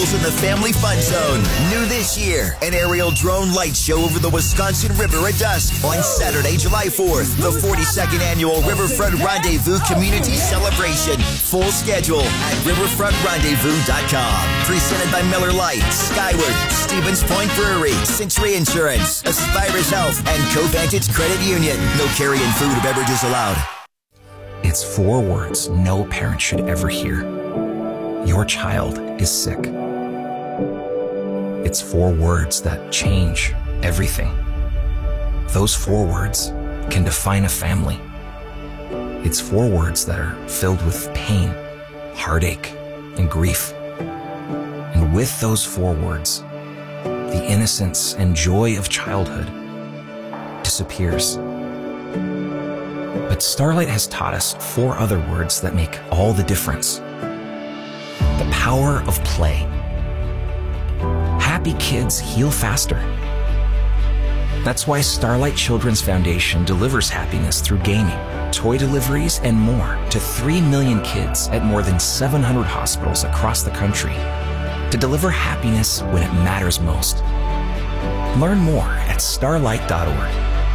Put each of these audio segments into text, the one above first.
in the Family Fun Zone. New this year, an aerial drone light show over the Wisconsin River at dusk on Saturday, July 4th. The 42nd Annual Riverfront Rendezvous Community Celebration. Full schedule at riverfrontrendezvous.com. Presented by Miller Lite, Skyward, Stevens Point Brewery, Century Insurance, Aspirus Health, and Covantage Credit Union. No carrying food or beverages allowed. It's 4 words no parent should ever hear. Your child is sick. It's 4 words that change everything. Those 4 words can define a family. It's 4 words that are filled with pain, heartache, and grief. And with those 4 words, the innocence and joy of childhood disappears. But Starlight has taught us 4 other words that make all the difference. The power of play. Happy kids heal faster. That's why Starlight Children's Foundation delivers happiness through gaming, toy deliveries, and more to 3 million kids at more than 700 hospitals across the country to deliver happiness when it matters most. Learn more at starlight.org.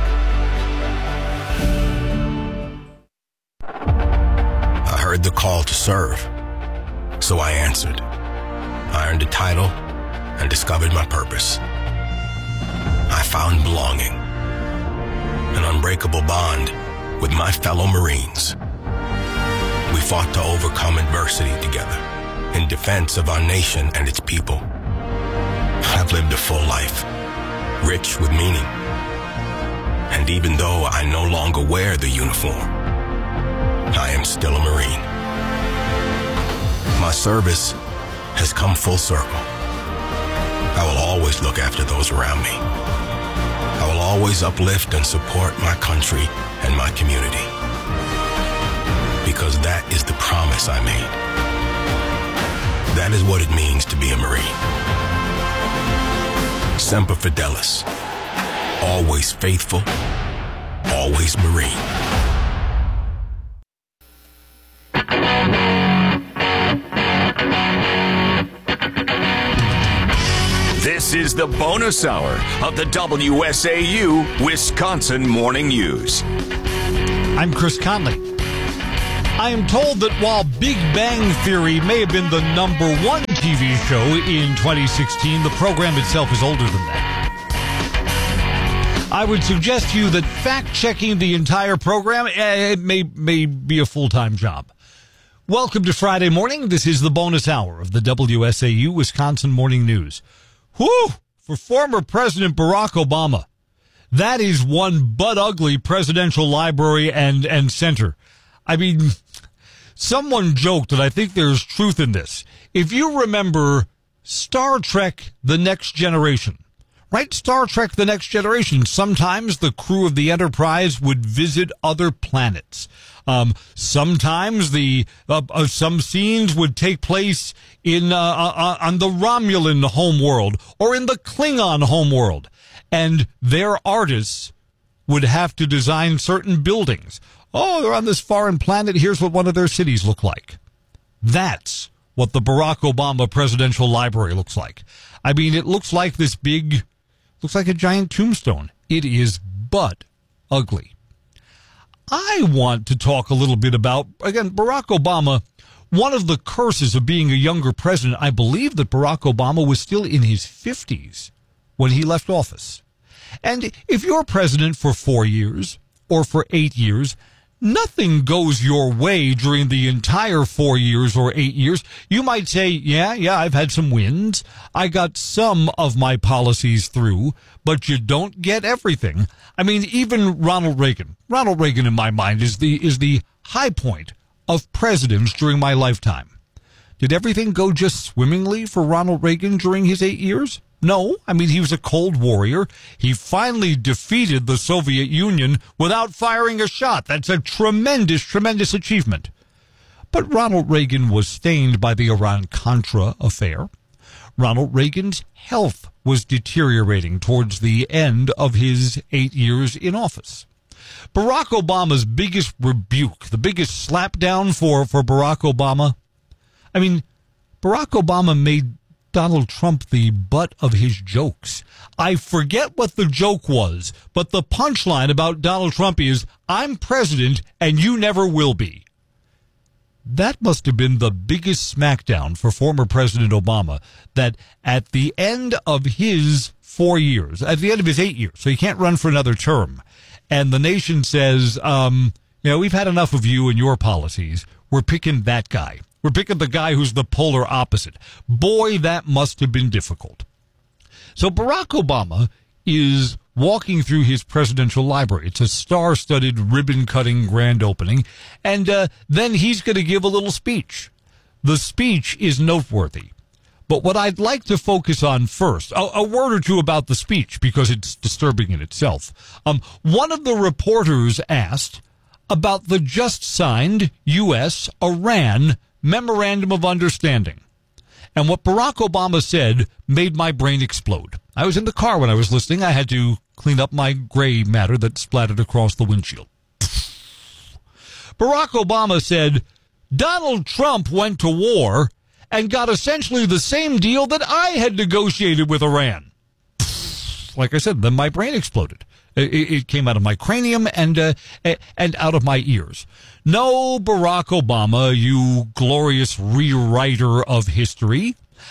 I heard the call to serve, so I answered. I earned a title and discovered my purpose. I found belonging, an unbreakable bond with my fellow Marines. We fought to overcome adversity together in defense of our nation and its people. I've lived a full life, rich with meaning. And even though I no longer wear the uniform, I am still a Marine. My service has come full circle. I will always look after those around me. I will always uplift and support my country and my community. Because that is the promise I made. That is what it means to be a Marine. Semper Fidelis. Always faithful. Always Marine. This is the bonus hour of the WSAU Wisconsin Morning News. I'm Chris Conley. I am told that while Big Bang Theory may have been the #1 TV show in 2016, the program itself is older than that. I would suggest to you that fact-checking the entire program it may be a full-time job. Welcome to Friday morning. This is the bonus hour of the WSAU Wisconsin Morning News. Whew! For former President Barack Obama, that is one butt-ugly presidential library and center. I mean, someone joked, and I think there's truth in this. If you remember Star Trek The Next Generation, right? Star Trek The Next Generation, sometimes the crew of the Enterprise would visit other planets. Sometimes some scenes would take place in on the Romulan homeworld or in the Klingon homeworld, and their artists would have to design certain buildings. Oh, they're on this foreign planet. Here's what one of their cities look like. That's what the Barack Obama Presidential Library looks like. I mean, it looks like looks like a giant tombstone. It is butt ugly. I want to talk a little bit about, again, Barack Obama. One of the curses of being a younger president, I believe that Barack Obama was still in his 50s when he left office. And if you're president for 4 years or for 8 years, nothing goes your way during the entire 4 years or 8 years. You might say, yeah, I've had some wins. I got some of my policies through, but you don't get everything. I mean, even Ronald Reagan in my mind is the high point of presidents during my lifetime. Did everything go just swimmingly for Ronald Reagan during his 8 years? No. I mean, he was a cold warrior. He finally defeated the Soviet Union without firing a shot. That's a tremendous, tremendous achievement. But Ronald Reagan was stained by the Iran-Contra affair. Ronald Reagan's health was deteriorating towards the end of his 8 years in office. Barack Obama's biggest rebuke, the biggest slapdown for Barack Obama, I mean, Barack Obama made Donald Trump the butt of his jokes. I forget what the joke was, but the punchline about Donald Trump is, I'm president and you never will be. That must have been the biggest smackdown for former President Obama, that at the end of his 4 years, at the end of his 8 years, so he can't run for another term, and the nation says, we've had enough of you and your policies. We're picking that guy. We're picking the guy who's the polar opposite. Boy, that must have been difficult. So Barack Obama is walking through his presidential library. It's a star-studded, ribbon-cutting grand opening. And then he's going to give a little speech. The speech is noteworthy. But what I'd like to focus on first, a word or two about the speech, because it's disturbing in itself. One of the reporters asked about the just-signed U.S.-Iran Memorandum of Understanding. And what Barack Obama said made my brain explode. I was in the car when I was listening. I had to clean up my gray matter that splattered across the windshield. Barack Obama said, Donald Trump went to war and got essentially the same deal that I had negotiated with Iran. Like I said, then my brain exploded. It came out of my cranium and out of my ears. No, Barack Obama, you glorious rewriter of history.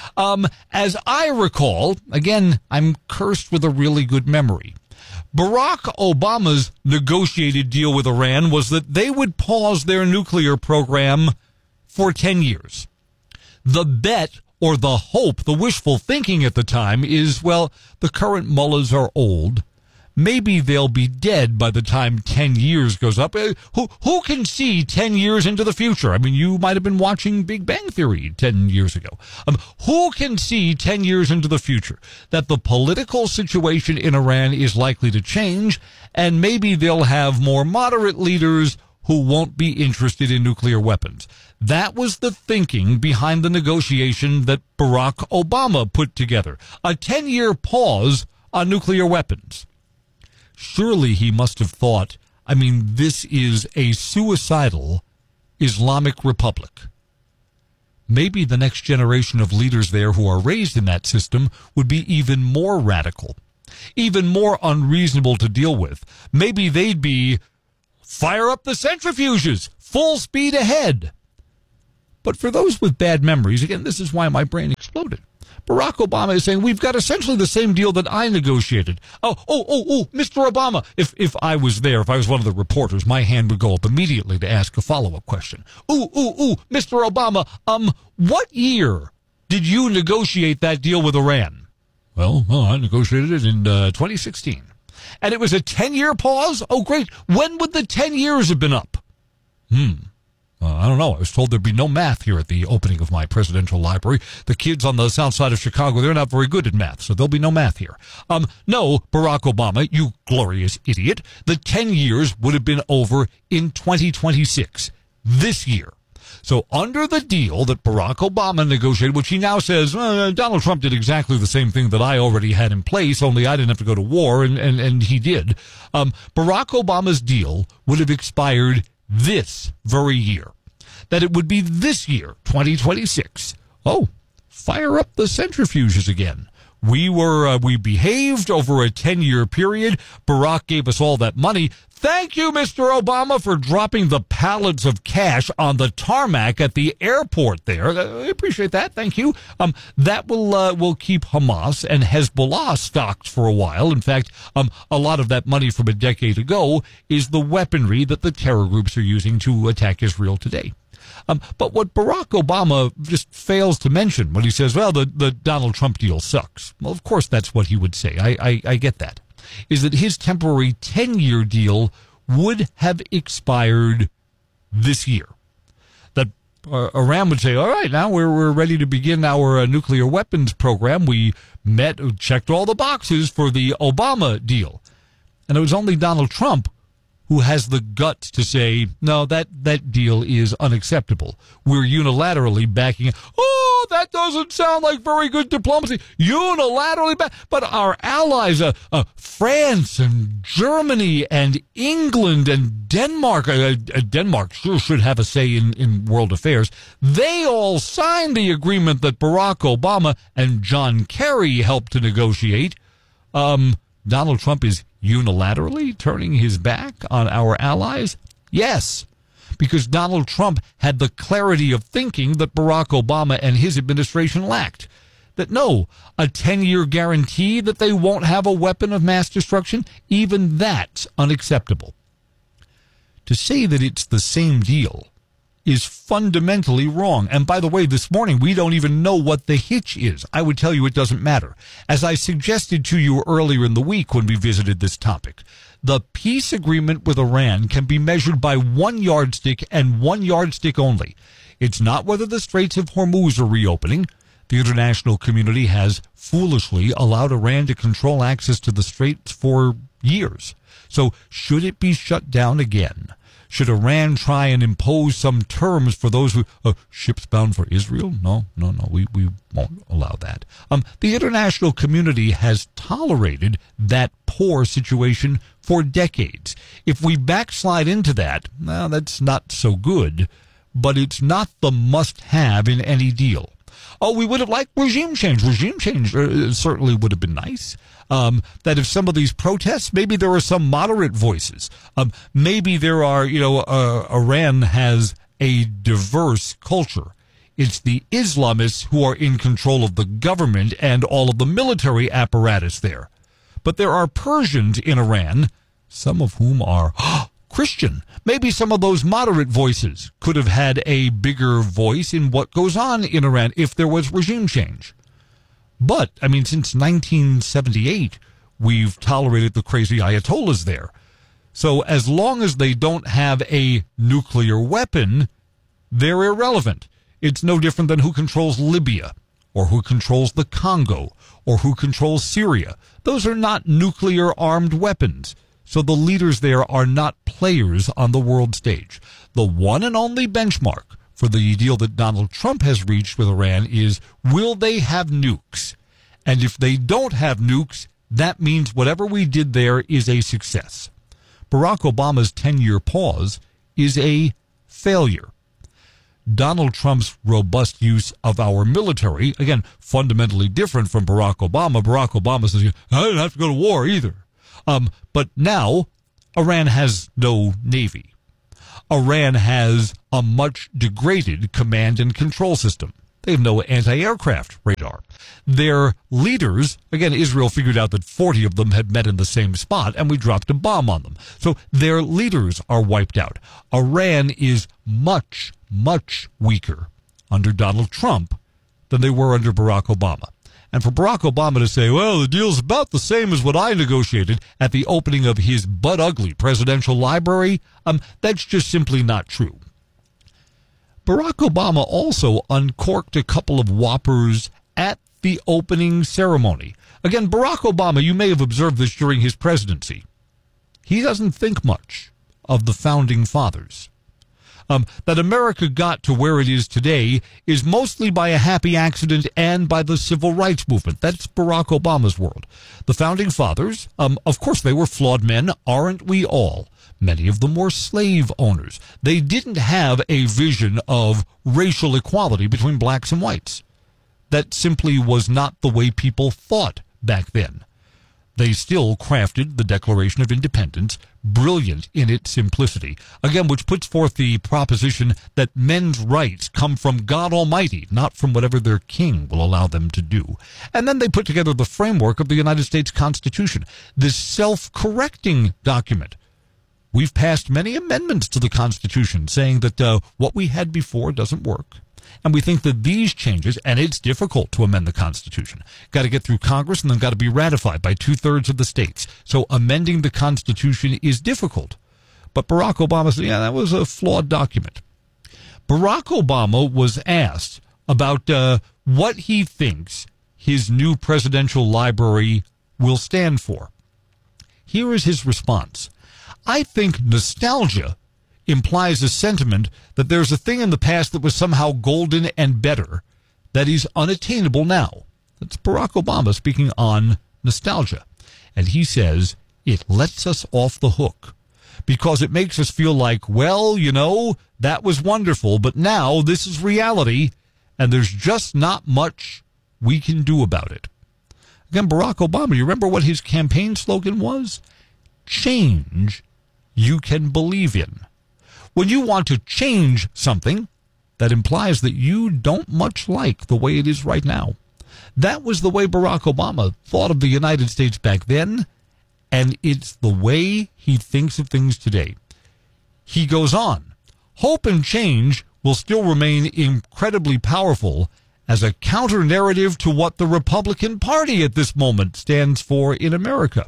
As I recall, again, I'm cursed with a really good memory. Barack Obama's negotiated deal with Iran was that they would pause their nuclear program for 10 years. The bet or the hope, the wishful thinking at the time is, well, the current mullahs are old. Maybe they'll be dead by the time 10 years goes up. Who can see 10 years into the future? I mean, you might have been watching Big Bang Theory 10 years ago. Who can see 10 years into the future that the political situation in Iran is likely to change, and maybe they'll have more moderate leaders who won't be interested in nuclear weapons? That was the thinking behind the negotiation that Barack Obama put together. A 10-year pause on nuclear weapons. Surely he must have thought, this is a suicidal Islamic republic. Maybe the next generation of leaders there who are raised in that system would be even more radical, even more unreasonable to deal with. Maybe they'd be, fire up the centrifuges, full speed ahead. But for those with bad memories, again, this is why my brain exploded. Barack Obama is saying, we've got essentially the same deal that I negotiated. Oh, Mr. Obama. If I was there, if I was one of the reporters, my hand would go up immediately to ask a follow-up question. Mr. Obama, what year did you negotiate that deal with Iran? Well, I negotiated it in 2016. And it was a 10-year pause? Oh, great. When would the 10 years have been up? I don't know. I was told there'd be no math here at the opening of my presidential library. The kids on the south side of Chicago, they're not very good at math, so there'll be no math here. No, Barack Obama, you glorious idiot. The 10 years would have been over in 2026, this year. So under the deal that Barack Obama negotiated, which he now says, Donald Trump did exactly the same thing that I already had in place, only I didn't have to go to war, and he did. Barack Obama's deal would have expired this very year. That it would be this year, 2026. Oh, fire up the centrifuges again. We behaved over a 10-year period. Barack gave us all that money. Thank you, Mr. Obama, for dropping the pallets of cash on the tarmac at the airport there. I appreciate that. Thank you. That will keep Hamas and Hezbollah stocked for a while. In fact, a lot of that money from a decade ago is the weaponry that the terror groups are using to attack Israel today. But what Barack Obama just fails to mention when he says, well, the Donald Trump deal sucks. Well, of course, that's what he would say. I get that. Is that his temporary 10-year deal would have expired this year. That Iran would say, all right, now we're ready to begin our nuclear weapons program. We checked all the boxes for the Obama deal. And it was only Donald Trump who has the guts to say, no, that deal is unacceptable. We're unilaterally backing it. Oh, that doesn't sound like very good diplomacy. Unilaterally back. But our allies, France and Germany and England and Denmark, Denmark sure should have a say in world affairs. They all signed the agreement that Barack Obama and John Kerry helped to negotiate. Donald Trump is unilaterally turning his back on our allies? Yes, because Donald Trump had the clarity of thinking that Barack Obama and his administration lacked. That no, a 10-year guarantee that they won't have a weapon of mass destruction, even that's unacceptable. To say that it's the same deal is fundamentally wrong. And by the way, this morning, we don't even know what the hitch is. I would tell you it doesn't matter. As I suggested to you earlier in the week when we visited this topic, the peace agreement with Iran can be measured by one yardstick and one yardstick only. It's not whether the Straits of Hormuz are reopening. The international community has foolishly allowed Iran to control access to the Straits for years. So should it be shut down again? Should Iran try and impose some terms for those who ships bound for Israel? No, we won't allow that. The international community has tolerated that poor situation for decades. If we backslide into that, well, that's not so good, but it's not the must-have in any deal. Oh, we would have liked regime change. Regime change certainly would have been nice. That if some of these protests, maybe there are some moderate voices. Maybe there are, Iran has a diverse culture. It's the Islamists who are in control of the government and all of the military apparatus there. But there are Persians in Iran, some of whom are Christian. Maybe some of those moderate voices could have had a bigger voice in what goes on in Iran if there was regime change. But, since 1978, we've tolerated the crazy Ayatollahs there. So as long as they don't have a nuclear weapon, they're irrelevant. It's no different than who controls Libya, or who controls the Congo, or who controls Syria. Those are not nuclear-armed weapons. So the leaders there are not players on the world stage. The one and only benchmark for the deal that Donald Trump has reached with Iran is, will they have nukes? And if they don't have nukes, that means whatever we did there is a success. Barack Obama's 10-year pause is a failure. Donald Trump's robust use of our military, again, fundamentally different from Barack Obama. Barack Obama says, I didn't have to go to war either. But now, Iran has no navy. Iran has a much degraded command and control system. They have no anti-aircraft radar. Their leaders, again, Israel figured out that 40 of them had met in the same spot, and we dropped a bomb on them. So their leaders are wiped out. Iran is much, much weaker under Donald Trump than they were under Barack Obama. And for Barack Obama to say, well, the deal's about the same as what I negotiated at the opening of his butt-ugly presidential library, that's just simply not true. Barack Obama also uncorked a couple of whoppers at the opening ceremony. Again, Barack Obama, you may have observed this during his presidency. He doesn't think much of the founding fathers. That America got to where it is today is mostly by a happy accident and by the civil rights movement. That's Barack Obama's world. The founding fathers, of course, they were flawed men, aren't we all? Many of them were slave owners. They didn't have a vision of racial equality between blacks and whites. That simply was not the way people thought back then. They still crafted the Declaration of Independence, brilliant in its simplicity, again, which puts forth the proposition that men's rights come from God Almighty, not from whatever their king will allow them to do. And then they put together the framework of the United States Constitution, this self-correcting document. We've passed many amendments to the Constitution saying that what we had before doesn't work. And we think that these changes, and it's difficult to amend the Constitution, got to get through Congress and then got to be ratified by 2/3 of the states. So amending the Constitution is difficult. But Barack Obama said, yeah, that was a flawed document. Barack Obama was asked about what he thinks his new presidential library will stand for. Here is his response. I think nostalgia implies a sentiment that there's a thing in the past that was somehow golden and better that is unattainable now. That's Barack Obama speaking on nostalgia. And he says it lets us off the hook because it makes us feel like, well, you know, that was wonderful, but now this is reality and there's just not much we can do about it. Again, Barack Obama, you remember what his campaign slogan was? Change you can believe in. When you want to change something, that implies that you don't much like the way it is right now. That was the way Barack Obama thought of the United States back then, and it's the way he thinks of things today. He goes on, hope and change will still remain incredibly powerful as a counter-narrative to what the Republican Party at this moment stands for in America.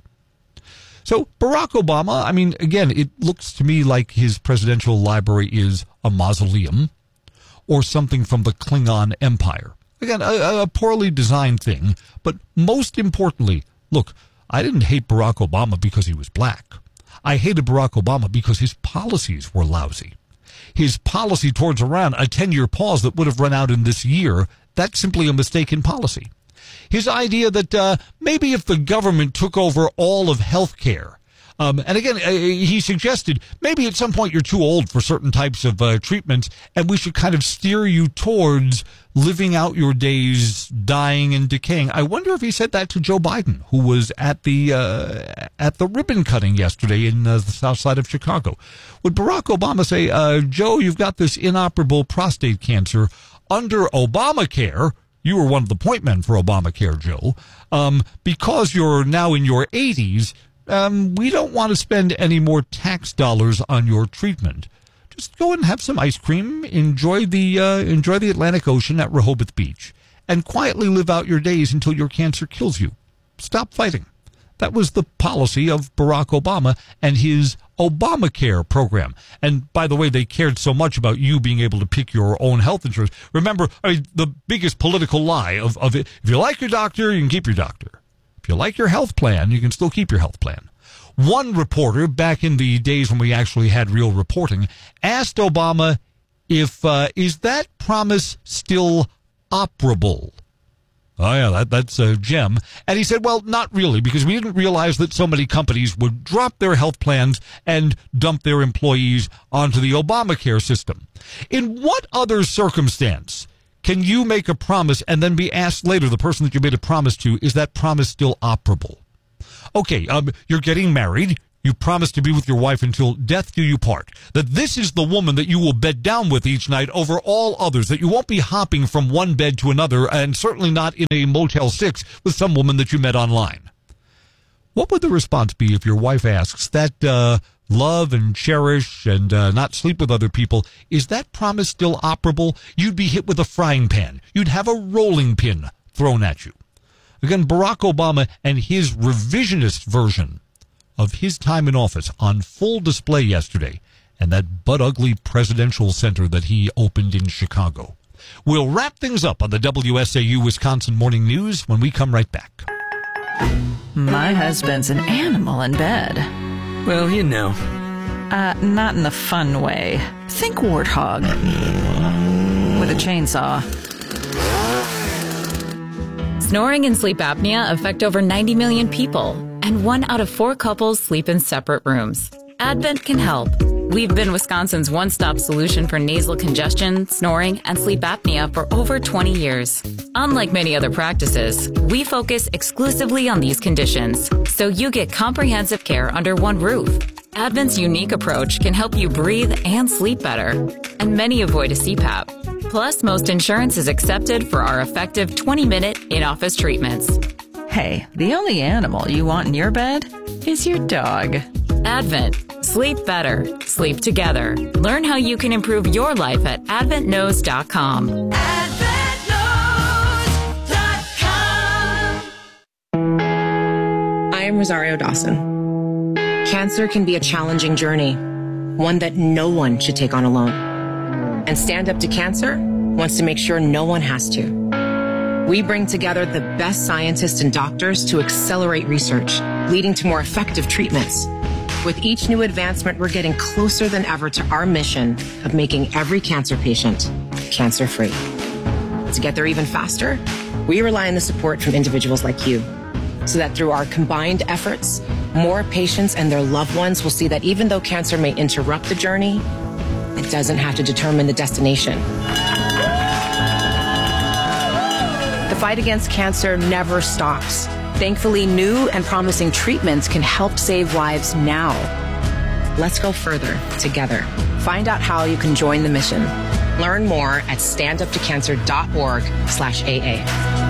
So Barack Obama, I mean, again, it looks to me like his presidential library is a mausoleum or something from the Klingon Empire. Again, a poorly designed thing, but most importantly, look, I didn't hate Barack Obama because he was black. I hated Barack Obama because his policies were lousy. His policy towards Iran, a 10-year pause that would have run out in this year, that's simply a mistaken policy. His idea that maybe if the government took over all of health care, and again, he suggested maybe at some point you're too old for certain types of treatments, and we should kind of steer you towards living out your days dying and decaying. I wonder if he said that to Joe Biden, who was at the ribbon cutting yesterday in the south side of Chicago. Would Barack Obama say, Joe, you've got this inoperable prostate cancer under Obamacare? You were one of the point men for Obamacare, Joe. Because you're now in your 80s, we don't want to spend any more tax dollars on your treatment. Just go and have some ice cream, enjoy the Atlantic Ocean at Rehoboth Beach, and quietly live out your days until your cancer kills you. Stop fighting. That was the policy of Barack Obama and his Obamacare program. And by the way, they cared so much about you being able to pick your own health insurance. Remember, the biggest political lie of it, if you like your doctor, you can keep your doctor. If you like your health plan, you can still keep your health plan. One reporter, back in the days when we actually had real reporting, asked Obama if, is that promise still operable? Oh, yeah, that's a gem. And he said, well, not really, because we didn't realize that so many companies would drop their health plans and dump their employees onto the Obamacare system. In what other circumstance can you make a promise and then be asked later, the person that you made a promise to, is that promise still operable? Okay, you're getting married. You promise to be with your wife until death do you part. That this is the woman that you will bed down with each night over all others. That you won't be hopping from one bed to another, and certainly not in a Motel 6 with some woman that you met online. What would the response be if your wife asks that love and cherish and not sleep with other people, is that promise still operable? You'd be hit with a frying pan. You'd have a rolling pin thrown at you. Again, Barack Obama and his revisionist version of his time in office on full display yesterday, and that butt-ugly presidential center that he opened in Chicago. We'll wrap things up on the WSAU Wisconsin Morning News when we come right back. My husband's an animal in bed. Well, you know. Not in the fun way. Think warthog. With a chainsaw. Snoring and sleep apnea affect over 90 million people, and 1 out of 4 couples sleep in separate rooms. Advent can help. We've been Wisconsin's one-stop solution for nasal congestion, snoring, and sleep apnea for over 20 years. Unlike many other practices, we focus exclusively on these conditions, so you get comprehensive care under one roof. Advent's unique approach can help you breathe and sleep better, and many avoid a CPAP. Plus, most insurance is accepted for our effective 20-minute in-office treatments. Hey, the only animal you want in your bed is your dog. Advent. Sleep better. Sleep together. Learn how you can improve your life at AdventKnows.com. AdventKnows.com. I am Rosario Dawson. Cancer can be a challenging journey, one that no one should take on alone. And Stand Up to Cancer wants to make sure no one has to. We bring together the best scientists and doctors to accelerate research, leading to more effective treatments. With each new advancement, we're getting closer than ever to our mission of making every cancer patient cancer-free. To get there even faster, we rely on the support from individuals like you, so that through our combined efforts, more patients and their loved ones will see that even though cancer may interrupt the journey, it doesn't have to determine the destination. The fight against cancer never stops. Thankfully, new and promising treatments can help save lives now. Let's go further together. Find out how you can join the mission. Learn more at standuptocancer.org/AA.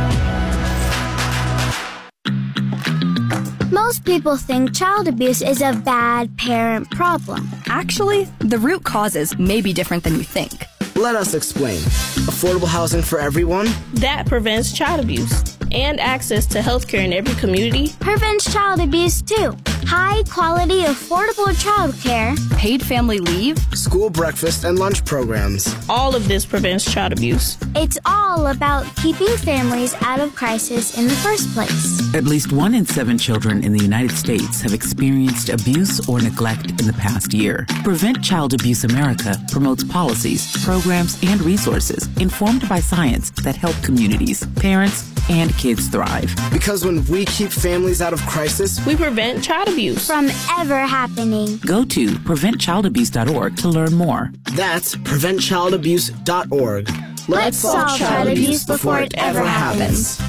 Most people think child abuse is a bad parent problem. Actually, the root causes may be different than you think. Let us explain. Affordable housing for everyone. That prevents child abuse. And access to health care in every community. Prevents child abuse too. High quality, affordable child care. Paid family leave. School breakfast and lunch programs. All of this prevents child abuse. It's all about keeping families out of crisis in the first place. At least 1 in 7 children in the United States have experienced abuse or neglect in the past year. Prevent Child Abuse America promotes policies, programs, and resources informed by science that help communities, parents, and kids thrive. Because when we keep families out of crisis, we prevent child abuse from ever happening. Go to preventchildabuse.org to learn more. That's preventchildabuse.org. Let's solve child abuse before it ever happens.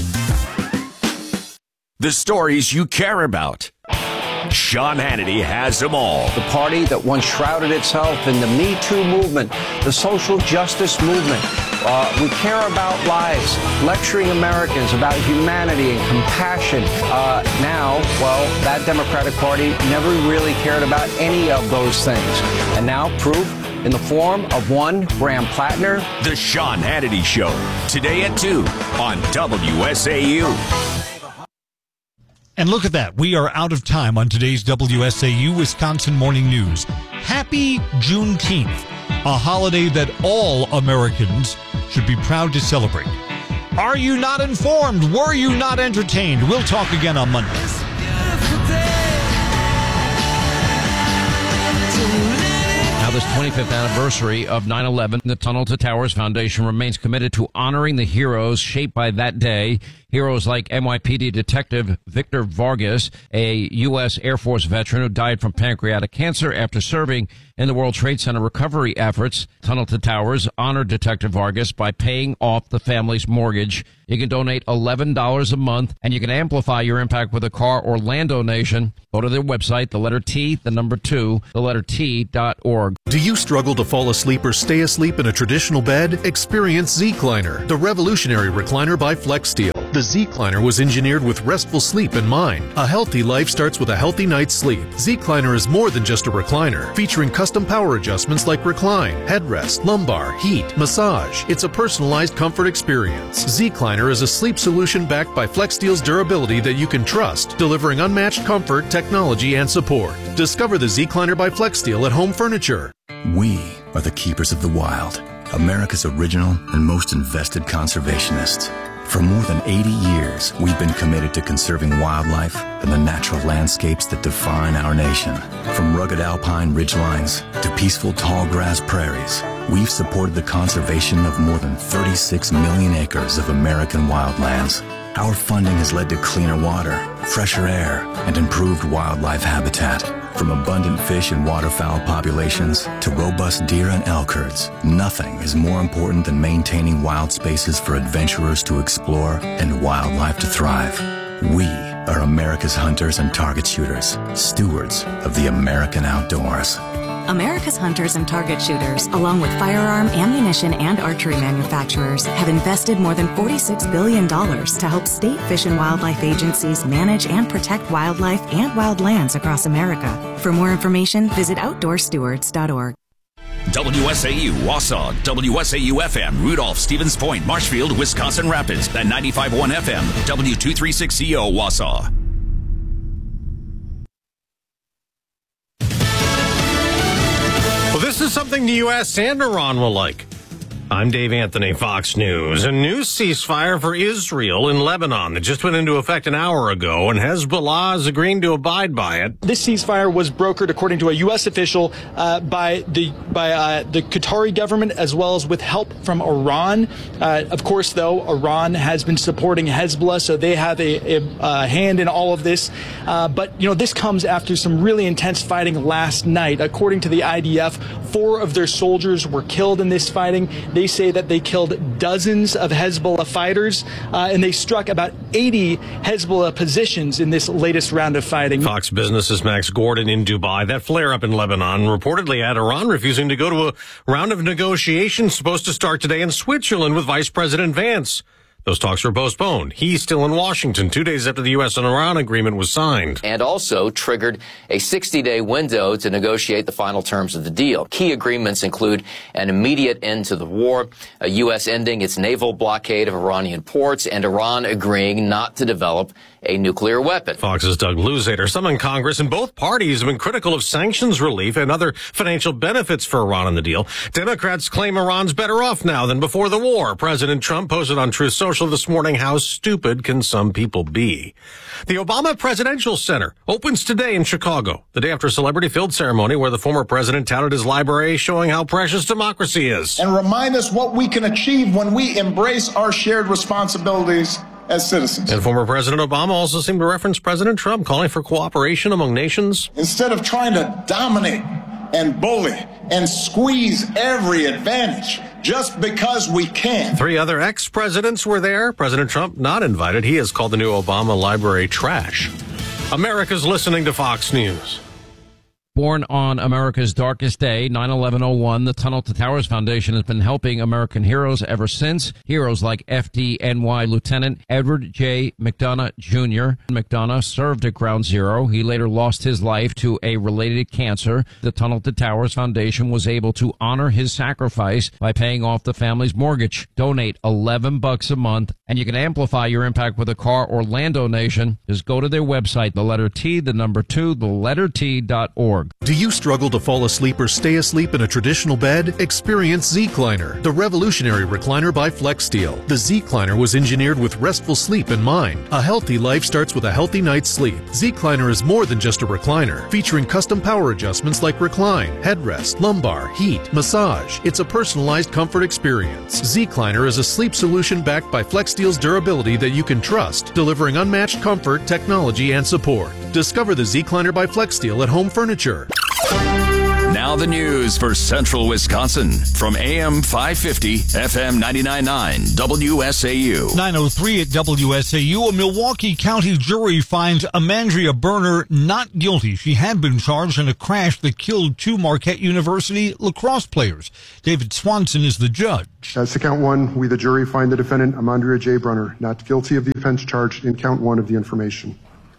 The stories you care about. Sean Hannity has them all. The party that once shrouded itself in the Me Too movement, the social justice movement. We care about lives, lecturing Americans about humanity and compassion. Now, that Democratic Party never really cared about any of those things. And now proof in the form of one Graham Plattner. The Sean Hannity Show, today at 2 on WSAU. And look at that. We are out of time on today's WSAU Wisconsin Morning News. Happy Juneteenth, a holiday that all Americans should be proud to celebrate. Are you not informed? Were you not entertained? We'll talk again on Monday. Now, this 25th anniversary of 9/11, the Tunnel to Towers Foundation remains committed to honoring the heroes shaped by that day. Heroes like NYPD Detective Victor Vargas, a U.S. Air Force veteran who died from pancreatic cancer after serving in the World Trade Center recovery efforts. Tunnel to Towers honored Detective Vargas by paying off the family's mortgage. You can donate $11 a month, and you can amplify your impact with a car or land donation. Go to their website, the letter T, the number 2, the letter T.org. Do you struggle to fall asleep or stay asleep in a traditional bed? Experience Z-Cliner, the revolutionary recliner by FlexSteel. The Z-Cliner was engineered with restful sleep in mind. A healthy life starts with a healthy night's sleep. Z-Cliner is more than just a recliner, featuring custom power adjustments like recline, headrest, lumbar, heat, massage. It's a personalized comfort experience. Z-Cliner is a sleep solution backed by FlexSteel's durability that you can trust, delivering unmatched comfort, technology, and support. Discover the Z-Cliner by FlexSteel at Home Furniture. We are the keepers of the wild, America's original and most invested conservationists. For more than 80 years, we've been committed to conserving wildlife and the natural landscapes that define our nation. From rugged alpine ridgelines to peaceful tall grass prairies, we've supported the conservation of more than 36 million acres of American wildlands. Our funding has led to cleaner water, fresher air, and improved wildlife habitat. From abundant fish and waterfowl populations to robust deer and elk herds, nothing is more important than maintaining wild spaces for adventurers to explore and wildlife to thrive. We are America's hunters and target shooters, stewards of the American outdoors. America's hunters and target shooters, along with firearm, ammunition, and archery manufacturers, have invested more than $46 billion to help state fish and wildlife agencies manage and protect wildlife and wildlands across America. For more information, visit outdoorstewards.org. WSAU Wausau, WSAU-FM, Rudolph, Stevens Point, Marshfield, Wisconsin Rapids, and 95.1 FM, W236CO Wausau. Well, this is something the U.S. and Iran will like. I'm Dave Anthony, Fox News. A new ceasefire for Israel in Lebanon that just went into effect an hour ago, and Hezbollah is agreeing to abide by it. This ceasefire was brokered, according to a U.S. official, by the Qatari government, as well as with help from Iran. Of course, though, Iran has been supporting Hezbollah, so they have a hand in all of this. But, this comes after some really intense fighting last night. According to the IDF, 4 of their soldiers were killed in this fighting. They say that they killed dozens of Hezbollah fighters, and they struck about 80 Hezbollah positions in this latest round of fighting. Fox Business's Max Gordon in Dubai. That flare-up in Lebanon reportedly had Iran refusing to go to a round of negotiations supposed to start today in Switzerland with Vice President Vance. Those talks were postponed. He's still in Washington 2 days after the U.S. and Iran agreement was signed. And also triggered a 60-day window to negotiate the final terms of the deal. Key agreements include an immediate end to the war, a U.S. ending its naval blockade of Iranian ports, and Iran agreeing not to develop a nuclear weapon. Fox's Doug Luzader. Some in Congress and both parties have been critical of sanctions relief and other financial benefits for Iran in the deal. Democrats claim Iran's better off now than before the war. President Trump posted on Truth Social this morning, how stupid can some people be? The Obama Presidential Center opens today in Chicago, the day after a celebrity-filled ceremony where the former president touted his library showing how precious democracy is. And remind us what we can achieve when we embrace our shared responsibilities as citizens. And former President Obama also seemed to reference President Trump, calling for cooperation among nations. Instead of trying to dominate and bully and squeeze every advantage just because we can. 3 other ex-presidents were there. President Trump not invited. He has called the new Obama library trash. America's listening to Fox News. Born on America's darkest day, 9/11/01, the Tunnel to Towers Foundation has been helping American heroes ever since. Heroes like FDNY Lieutenant Edward J. McDonough Jr. McDonough served at Ground Zero. He later lost his life to a related cancer. The Tunnel to Towers Foundation was able to honor his sacrifice by paying off the family's mortgage. Donate $11 a month, and you can amplify your impact with a car or land donation. Just go to their website, the letter T, the number 2, the letter T.org. Do you struggle to fall asleep or stay asleep in a traditional bed? Experience Z-Cliner, the revolutionary recliner by FlexSteel. The Z-Cliner was engineered with restful sleep in mind. A healthy life starts with a healthy night's sleep. Z-Cliner is more than just a recliner, featuring custom power adjustments like recline, headrest, lumbar, heat, massage. It's a personalized comfort experience. Z-Cliner is a sleep solution backed by FlexSteel's durability that you can trust, delivering unmatched comfort, technology, and support. Discover the Z-Cliner by FlexSteel at Home Furniture. Now the news for Central Wisconsin from AM 550, FM 99.9, WSAU. 9:03 at WSAU. A Milwaukee County jury finds Amandria Berner not guilty. She had been charged in a crash that killed 2 Marquette University lacrosse players. David Swanson is the judge. As to count 1, we, the jury, find the defendant, Amandria J. Brunner, not guilty of the offense charged in count 1 of the information.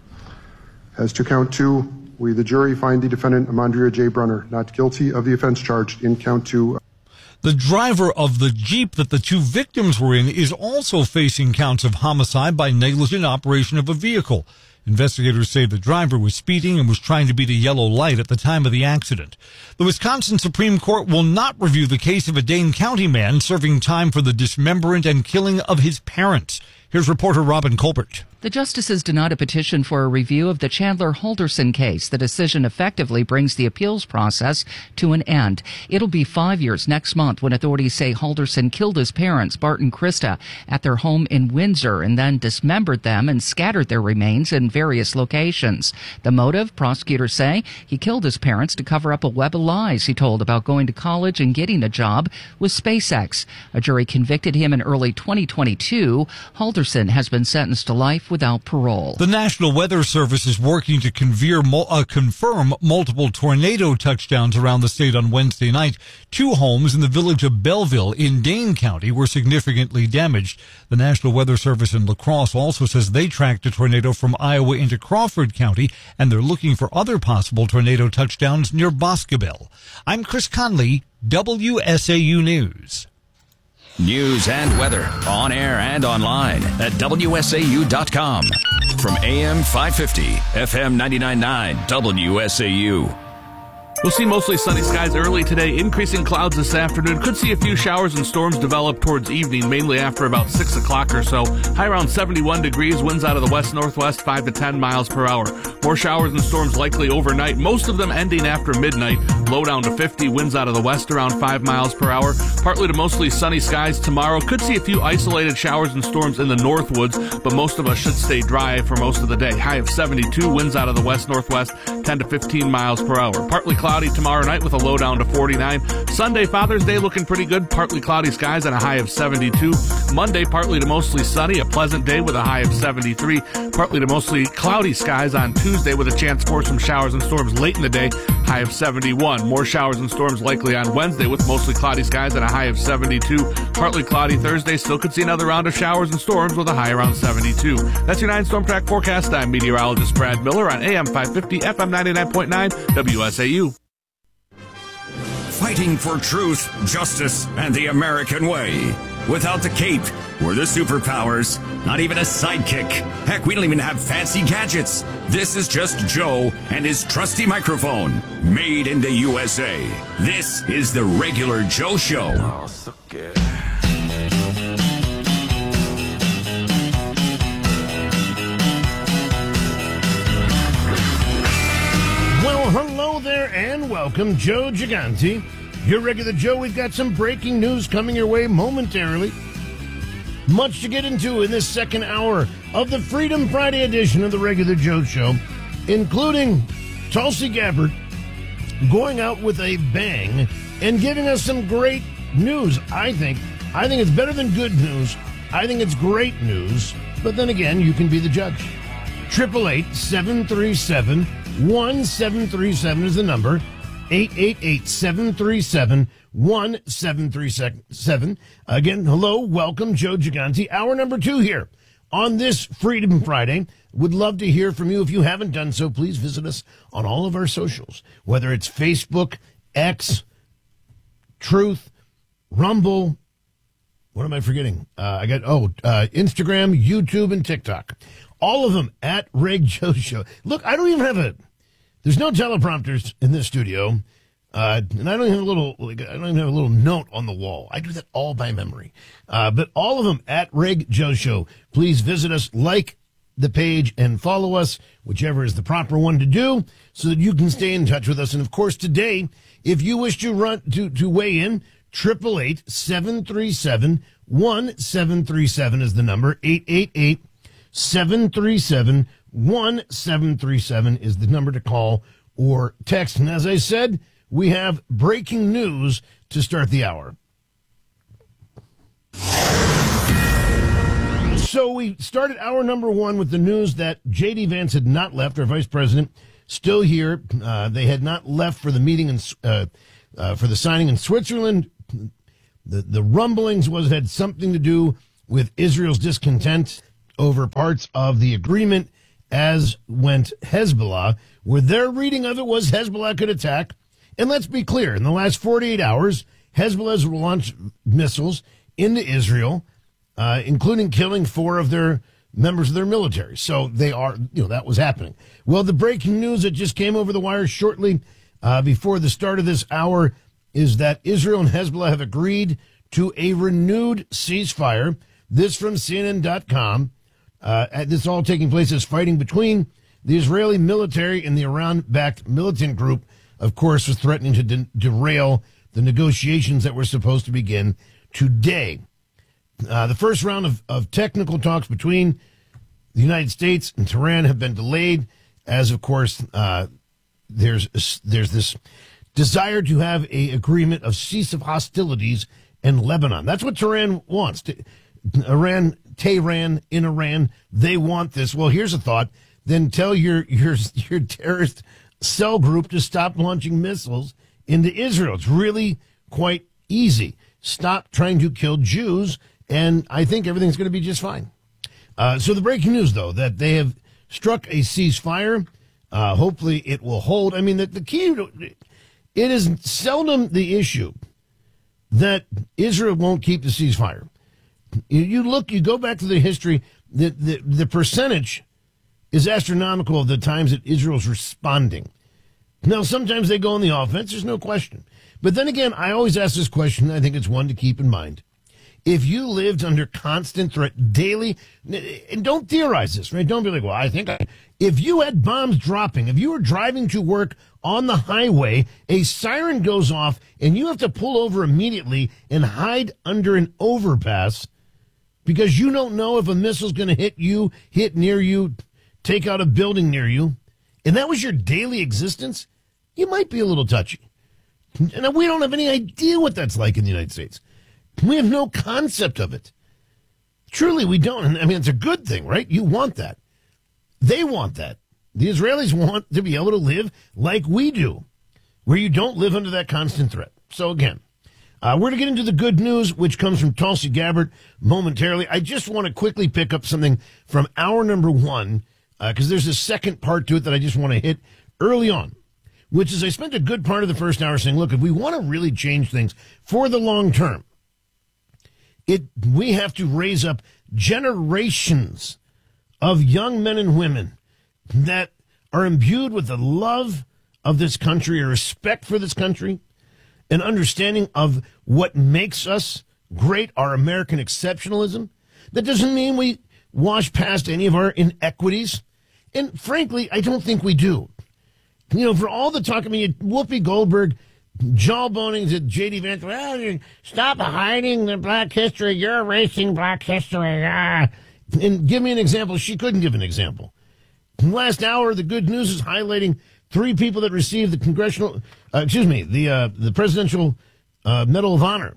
As to count 2, we, the jury, find the defendant, Amandria J. Brunner, not guilty of the offense charged in count 2. The driver of the Jeep that the 2 victims were in is also facing counts of homicide by negligent operation of a vehicle. Investigators say the driver was speeding and was trying to beat a yellow light at the time of the accident. The Wisconsin Supreme Court will not review the case of a Dane County man serving time for the dismemberment and killing of his parents. Here's reporter Robin Colbert. The justices denied a petition for a review of the Chandler Halderson case. The decision effectively brings the appeals process to an end. It'll be 5 years next month when authorities say Halderson killed his parents, Bart and Krista, at their home in Windsor and then dismembered them and scattered their remains in various locations. The motive, prosecutors say, he killed his parents to cover up a web of lies he told about going to college and getting a job with SpaceX. A jury convicted him in early 2022. Halderson has been sentenced to life without parole. The National Weather Service is working to confirm multiple tornado touchdowns around the state on Wednesday night. 2 homes in the village of Belleville in Dane County were significantly damaged. The National Weather Service in La Crosse also says they tracked a tornado from Iowa into Crawford County, and they're looking for other possible tornado touchdowns near Boscobel. I'm Chris Conley, WSAU News. News and weather on air and online at WSAU.com. From AM 550, FM 99.9, WSAU. We'll see mostly sunny skies early today, increasing clouds this afternoon. Could see a few showers and storms develop towards evening, mainly after about 6 o'clock or so. High around 71 degrees, winds out of the west-northwest 5 to 10 miles per hour. More showers and storms likely overnight, most of them ending after midnight. Low down to 50, winds out of the west around 5 miles per hour. Partly to mostly sunny skies tomorrow. Could see a few isolated showers and storms in the northwoods, but most of us should stay dry for most of the day. High of 72, winds out of the west-northwest 10 to 15 miles per hour. Partly cloudy tomorrow night with a low down to 49. Sunday, Father's Day, looking pretty good. Partly cloudy skies and a high of 72. Monday, partly to mostly sunny, a pleasant day with a high of 73. Partly to mostly cloudy skies on Tuesday with a chance for some showers and storms late in the day, high of 71. More showers and storms likely on Wednesday with mostly cloudy skies and a high of 72. Partly cloudy Thursday, still could see another round of showers and storms with a high around 72. That's your 9 Storm Track forecast. I'm meteorologist Brad Miller on AM 550, FM 99.9, WSAU. Fighting for truth, justice, and the American way. Without the cape or the superpowers, not even a sidekick. Heck, we don't even have fancy gadgets. This is just Joe and his trusty microphone, made in the USA. This is the Regular Joe Show. Oh, so good. Well, hello there and welcome, Joe Gigante. Your Regular Joe, we've got some breaking news coming your way momentarily. Much to get into in this second hour of the Freedom Friday edition of the Regular Joe Show, including Tulsi Gabbard going out with a bang and giving us some great news, I think. I think it's better than good news. I think it's great news. But then again, you can be the judge. 888-737-1737 is the number. 888-737-1737. Again, hello, welcome, Joe Gigante. Hour number 2 here on this Freedom Friday. Would love to hear from you. If you haven't done so, please visit us on all of our socials, whether it's Facebook, X, Truth, Rumble. What am I forgetting? Instagram, YouTube, and TikTok. All of them at Reg Joe Show. Look, I don't even have there's no teleprompters in this studio, and I don't even have a little note on the wall. I do that all by memory. But all of them at Reg Joe Show. Please visit us, like the page, and follow us, whichever is the proper one to do, so that you can stay in touch with us. And of course, today, if you wish to weigh in, 888-737-1737 is the number. 888-737-1737 is the number to call or text. And as I said, we have breaking news to start the hour. So we started hour number 1 with the news that J.D. Vance had not left, our vice president, still here. They had not left for the meeting for the signing in Switzerland. The rumblings was it had something to do with Israel's discontent over parts of the agreement, as went Hezbollah, where their reading of it was Hezbollah could attack. And let's be clear, in the last 48 hours, Hezbollah's launched missiles into Israel, including killing 4 of their members of their military. So they are, that was happening. Well, the breaking news that just came over the wire shortly before the start of this hour is that Israel and Hezbollah have agreed to a renewed ceasefire. This from CNN.com. This all taking place as fighting between the Israeli military and the Iran-backed militant group, of course, was threatening to derail the negotiations that were supposed to begin today. The first round of technical talks between the United States and Tehran have been delayed, as, of course, there's this desire to have an agreement of cease of hostilities in Lebanon. That's what Tehran wants. Tehran in Iran, they want this. Well, here's a thought. Then tell your terrorist cell group to stop launching missiles into Israel. It's really quite easy. Stop trying to kill Jews, and I think everything's going to be just fine. So the breaking news, though, that they have struck a ceasefire. Hopefully it will hold. I mean, the key, it is seldom the issue that Israel won't keep the ceasefire. You go back to the history, the percentage is astronomical of the times that Israel's responding. Now, sometimes they go on the offense, there's no question. But then again, I always ask this question, I think it's one to keep in mind. If you lived under constant threat daily, and don't theorize this, right? Don't be like, well, if you had bombs dropping, if you were driving to work on the highway, a siren goes off and you have to pull over immediately and hide under an overpass because you don't know if a missile's going to hit you, hit near you, take out a building near you, and that was your daily existence, you might be a little touchy. And we don't have any idea what that's like in the United States. We have no concept of it. Truly, we don't. And I mean, it's a good thing, right? You want that. They want that. The Israelis want to be able to live like we do, where you don't live under that constant threat. So again, we're going to get into the good news, which comes from Tulsi Gabbard momentarily. I just want to quickly pick up something from hour number one, because there's a second part to it that I just want to hit early on, which is I spent a good part of the first hour saying, look, if we want to really change things for the long term, we have to raise up generations of young men and women that are imbued with the love of this country, a respect for this country, an understanding of what makes us great, our American exceptionalism. That doesn't mean we wash past any of our inequities. And frankly, I don't think we do. You know, for all the talk, I mean, Whoopi Goldberg jawboning to J.D. Vance, well, stop hiding the black history. You're erasing black history. And give me an example. She couldn't give an example. Last hour, the good news is highlighting 3 people that received the the Presidential Medal of Honor.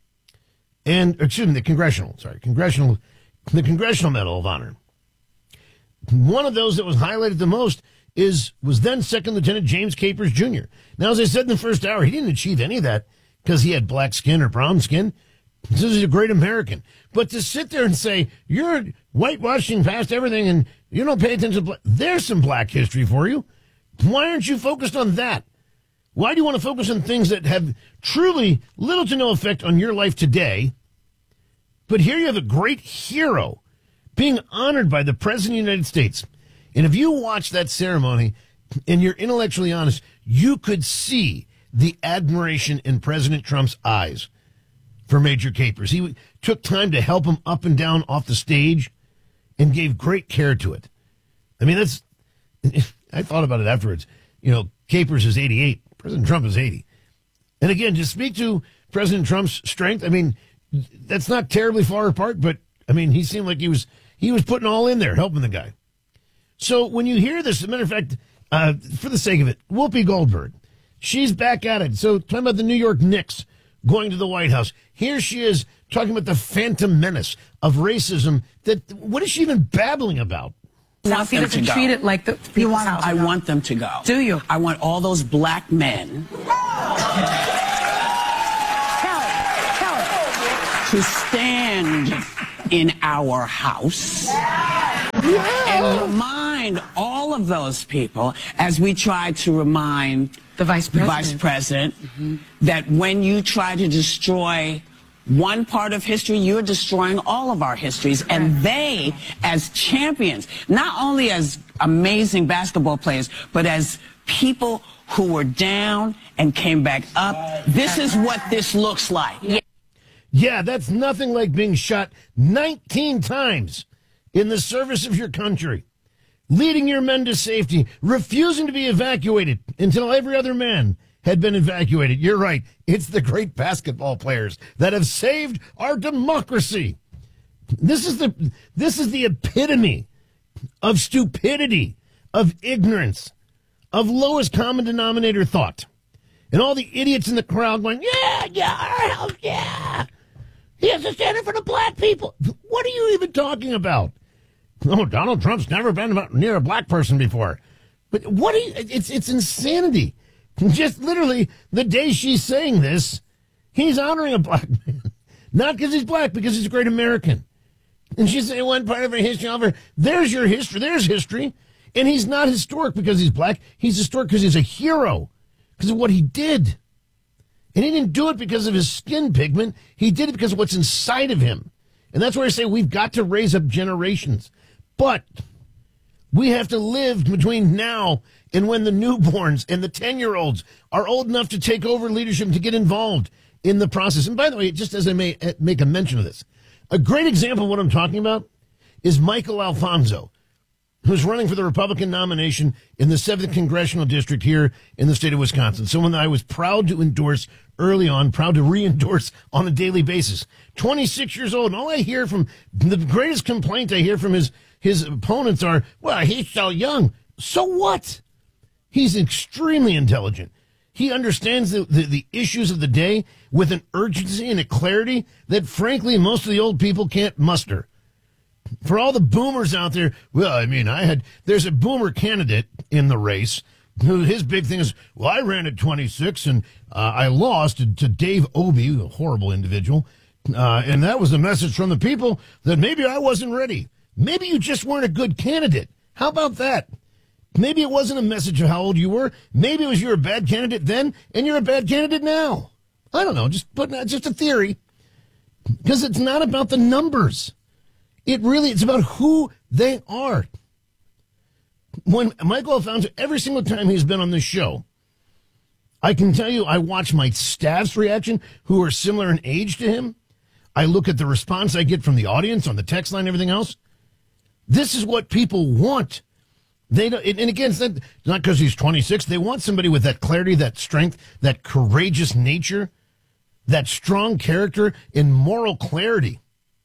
The Congressional Medal of Honor. One of those that was highlighted the most was then Second Lieutenant James Capers Jr. Now, as I said in the first hour, he didn't achieve any of that because he had black skin or brown skin. This is a great American. But to sit there and say, you're whitewashing past everything and you don't pay attention to there's some black history for you. Why aren't you focused on that? Why do you want to focus on things that have truly little to no effect on your life today? But here you have a great hero being honored by the President of the United States. And if you watch that ceremony and you're intellectually honest, you could see the admiration in President Trump's eyes for Major Capers. He took time to help him up and down off the stage and gave great care to it. I mean, I thought about it afterwards. You know, Capers is 88. President Trump is 80. And again, to speak to President Trump's strength, I mean, that's not terribly far apart, but I mean, he seemed like he was putting all in there, helping the guy. So when you hear this, as a matter of fact, for the sake of it, Whoopi Goldberg, she's back at it. So talking about the New York Knicks going to the White House. Here she is talking about the phantom menace of racism. What is she even babbling about? I want them to treat it like I want them to go. Do you? I want all those black men to stand in our house and remind all of those people, as we try to remind the Vice President, that when you try to destroy one part of history, you're destroying all of our histories. And they, as champions, not only as amazing basketball players, but as people who were down and came back up, this is what this looks like. Yeah, that's nothing like being shot 19 times in the service of your country, leading your men to safety, refusing to be evacuated until every other man had been evacuated. You're right. It's the great basketball players that have saved our democracy. This is the epitome of stupidity, of ignorance, of lowest common denominator thought. And all the idiots in the crowd going, yeah. He has to stand in front of black people. What are you even talking about? Oh, Donald Trump's never been near a black person before. But it's insanity. Just literally, the day she's saying this, he's honoring a black man. Not because he's black, because he's a great American. And she's saying one part of her history, there's your history, there's history. And he's not historic because he's black. He's historic because he's a hero, because of what he did. And he didn't do it because of his skin pigment. He did it because of what's inside of him. And that's where I say we've got to raise up generations. But We have to live between now and when the newborns and the 10-year-olds are old enough to take over leadership, to get involved in the process. And by the way, just as I may make a mention of this, a great example of what I'm talking about is Michael Alfonso, who's running for the Republican nomination in the 7th Congressional District here in the state of Wisconsin. Someone that I was proud to endorse early on, proud to re-endorse on a daily basis. 26 years old, and all I hear from, the greatest complaint I hear from his opponents are, well, he's so young. So what? He's extremely intelligent. He understands the issues of the day with an urgency and a clarity that, frankly, most of the old people can't muster. For all the boomers out there, well, I mean, there's a boomer candidate in the race who his big thing is, well, I ran at 26 and I lost to Dave Obey, a horrible individual. And that was the message from the people that maybe I wasn't ready. Maybe you just weren't a good candidate. How about that? Maybe it wasn't a message of how old you were. Maybe it was you're a bad candidate then and you're a bad candidate now. I don't know, just a theory. Because it's not about the numbers. It's about who they are. When Michael Alfonso, every single time he's been on this show, I can tell you I watch my staff's reaction, who are similar in age to him. I look at the response I get from the audience on the text line and everything else. This is what people want. They don't, and again, it's not because he's 26. They want somebody with that clarity, that strength, that courageous nature, that strong character and moral clarity.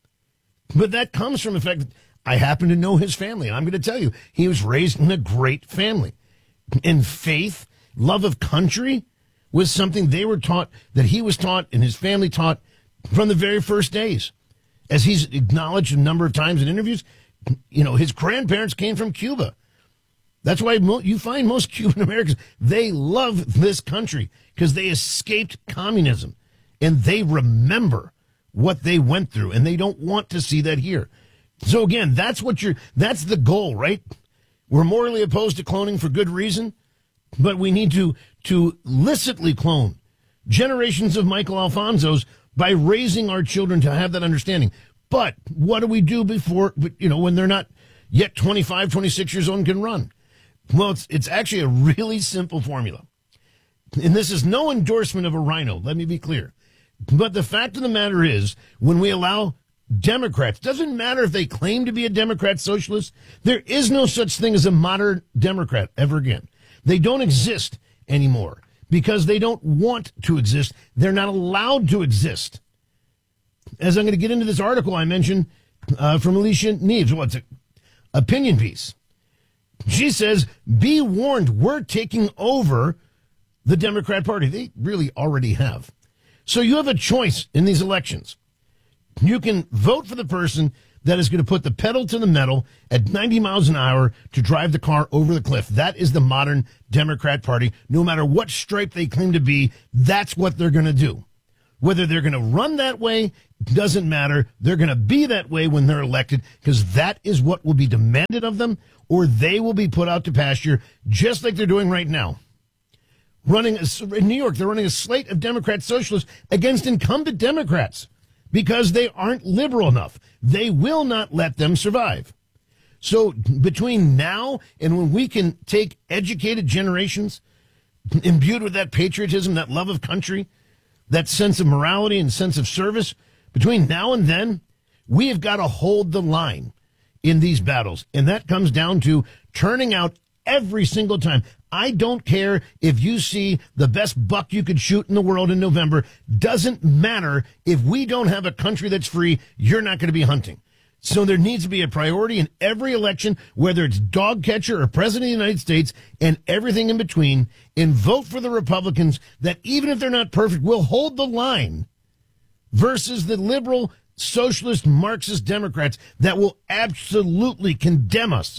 But that comes from the fact that I happen to know his family. I'm going to tell you, he was raised in a great family. And faith, love of country was something they were taught, that he was taught and his family taught from the very first days. As he's acknowledged a number of times in interviews, his grandparents came from Cuba. That's why you find most Cuban Americans, they love this country because they escaped communism and they remember what they went through, and they don't want to see that here. So again, that's the goal, right? We're morally opposed to cloning for good reason, but we need to licitly clone generations of Michael Alfonsos by raising our children to have that understanding. But what do we do before, when they're not yet 25, 26 years old and can run? Well, it's actually a really simple formula. And this is no endorsement of a rhino, let me be clear. But the fact of the matter is, when we allow Democrats, doesn't matter if they claim to be a Democrat socialist, there is no such thing as a modern Democrat ever again. They don't exist anymore because they don't want to exist. They're not allowed to exist. As I'm going to get into this article I mentioned from Alicia Neves, what's it? Opinion piece. She says, be warned, we're taking over the Democrat Party. They really already have. So you have a choice in these elections. You can vote for the person that is going to put the pedal to the metal at 90 miles an hour to drive the car over the cliff. That is the modern Democrat Party. No matter what stripe they claim to be, that's what they're going to do. Whether they're going to run that way doesn't matter. They're going to be that way when they're elected because that is what will be demanded of them, or they will be put out to pasture just like they're doing right now. In New York, they're running a slate of Democrat socialists against incumbent Democrats because they aren't liberal enough. They will not let them survive. So between now and when we can take educated generations imbued with that patriotism, that love of country, that sense of morality and sense of service, between now and then, we have got to hold the line in these battles. And that comes down to turning out every single time. I don't care if you see the best buck you could shoot in the world in November. Doesn't matter. If we don't have a country that's free, you're not going to be hunting. So there needs to be a priority in every election, whether it's dog catcher or president of the United States and everything in between, and vote for the Republicans that, even if they're not perfect, will hold the line versus the liberal, socialist, Marxist Democrats that will absolutely condemn us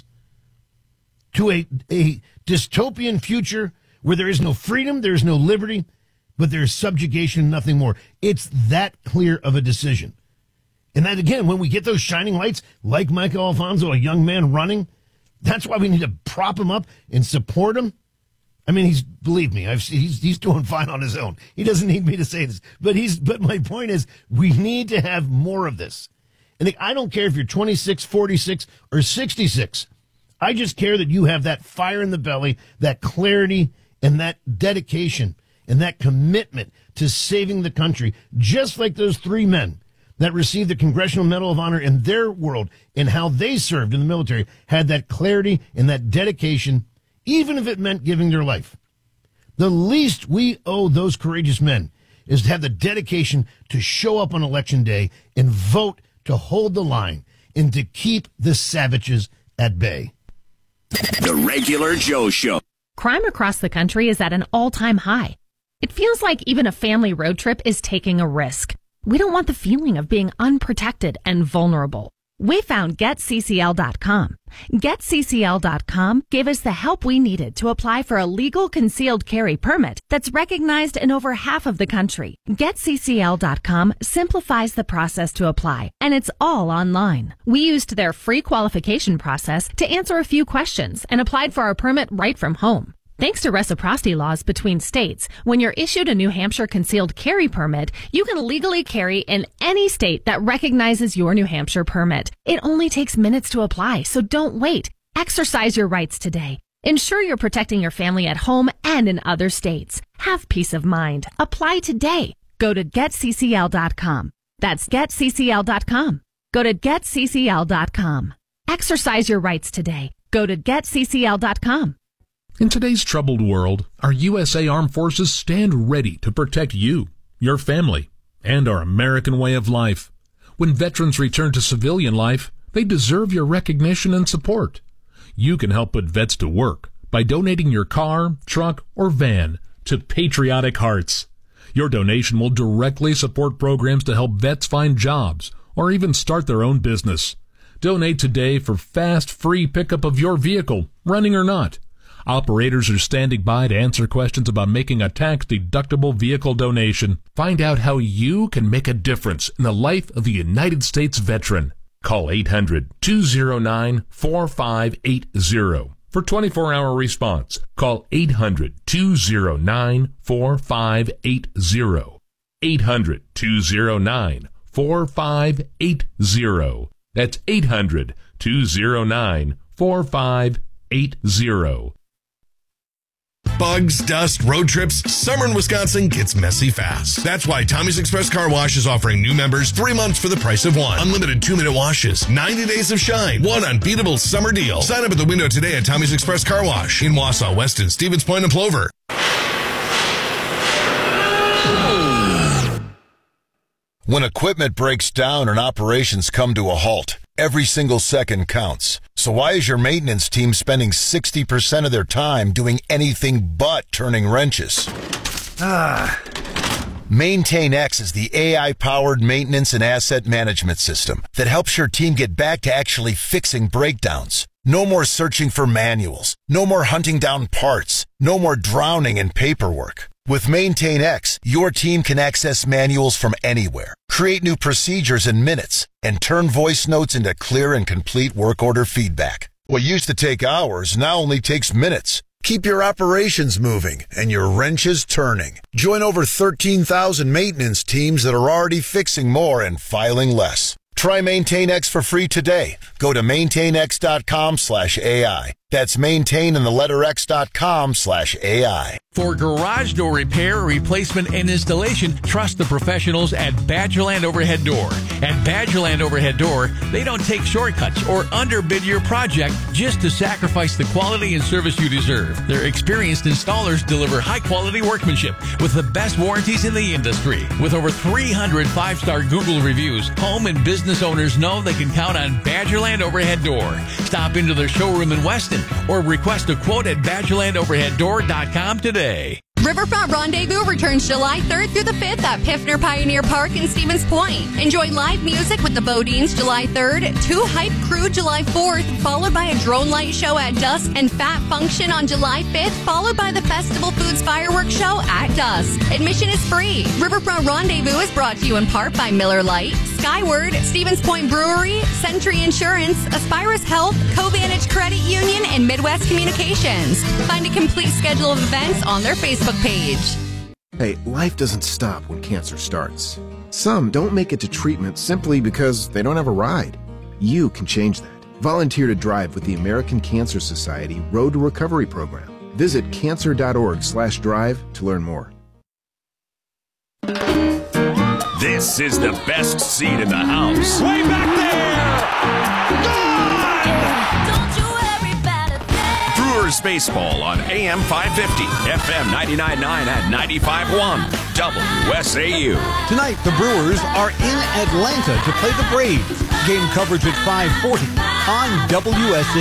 to a dystopian future where there is no freedom, there is no liberty, but there is subjugation and nothing more. It's that clear of a decision. And that, again, when we get those shining lights, like Michael Alfonso, a young man running, that's why we need to prop him up and support him. I mean, believe me, he's doing fine on his own. He doesn't need me to say this. But my point is, we need to have more of this. And I don't care if you're 26, 46, or 66. I just care that you have that fire in the belly, that clarity, and that dedication, and that commitment to saving the country, just like those 3 men that received the Congressional Medal of Honor in their world and how they served in the military, had that clarity and that dedication, even if it meant giving their life. The least we owe those courageous men is to have the dedication to show up on Election Day and vote to hold the line and to keep the savages at bay. The Regular Joe Show. Crime across the country is at an all-time high. It feels like even a family road trip is taking a risk. We don't want the feeling of being unprotected and vulnerable. We found GetCCL.com. GetCCL.com gave us the help we needed to apply for a legal concealed carry permit that's recognized in over half of the country. GetCCL.com simplifies the process to apply, and it's all online. We used their free qualification process to answer a few questions and applied for our permit right from home. Thanks to reciprocity laws between states, when you're issued a New Hampshire concealed carry permit, you can legally carry in any state that recognizes your New Hampshire permit. It only takes minutes to apply, so don't wait. Exercise your rights today. Ensure you're protecting your family at home and in other states. Have peace of mind. Apply today. Go to GetCCL.com. That's GetCCL.com. Go to GetCCL.com. Exercise your rights today. Go to GetCCL.com. In today's troubled world, our USA Armed Forces stand ready to protect you, your family, and our American way of life. When veterans return to civilian life, they deserve your recognition and support. You can help put vets to work by donating your car, truck, or van to Patriotic Hearts. Your donation will directly support programs to help vets find jobs or even start their own business. Donate today for fast, free pickup of your vehicle, running or not. Operators are standing by to answer questions about making a tax-deductible vehicle donation. Find out how you can make a difference in the life of a United States veteran. Call 800-209-4580 for 24-hour response. Call 800-209-4580. 800-209-4580. That's 800-209-4580. Bugs, dust, road trips, summer in Wisconsin gets messy fast. That's why Tommy's Express Car Wash is offering new members 3 months for the price of one. Unlimited 2-minute washes, 90 days of shine, one unbeatable summer deal. Sign up at the window today at Tommy's Express Car Wash in Wausau, Weston, Stevens Point, and Plover. When equipment breaks down and operations come to a halt, every single second counts. So why is your maintenance team spending 60% of their time doing anything but turning wrenches? MaintainX is the AI-powered maintenance and asset management system that helps your team get back to actually fixing breakdowns. No more searching for manuals. No more hunting down parts. No more drowning in paperwork. With MaintainX, your team can access manuals from anywhere, create new procedures in minutes, and turn voice notes into clear and complete work order feedback. What used to take hours now only takes minutes. Keep your operations moving and your wrenches turning. Join over 13,000 maintenance teams that are already fixing more and filing less. Try MaintainX for free today. Go to maintainx.com/AI. That's maintain and the letter x.com/AI. For garage door repair, replacement, and installation, trust the professionals at Badgerland Overhead Door. At Badgerland Overhead Door, they don't take shortcuts or underbid your project just to sacrifice the quality and service you deserve. Their experienced installers deliver high-quality workmanship with the best warranties in the industry. With over 300 5-star Google reviews, home and business owners know they can count on Badgerland Overhead Door. Stop into their showroom in Weston or request a quote at BadgerlandOverheadDoor.com today. Riverfront Rendezvous returns July 3rd through the 5th at Piffner Pioneer Park in Stevens Point. Enjoy live music with the Bodines July 3rd, 2 Hype Crew July 4th, followed by a drone light show at dusk, and Fat Function on July 5th, followed by the Festival Foods Fireworks Show at dusk. Admission is free. Riverfront Rendezvous is brought to you in part by Miller Lite, Skyward, Stevens Point Brewery, Century Insurance, Aspirus Health, Covantage Credit Union, and Midwest Communications. Find a complete schedule of events on their Facebook page. Hey, life doesn't stop when cancer starts. Some don't make it to treatment simply because they don't have a ride. You can change that. Volunteer to drive with the American Cancer Society Road to Recovery program. Visit cancer.org/drive to learn more. This is the best seat in the house. Way back there! Brewers Baseball on AM 550, FM 99.9 and 95.1, WSAU. Tonight, the Brewers are in Atlanta to play the Braves. Game coverage at 5:40 on WSAU.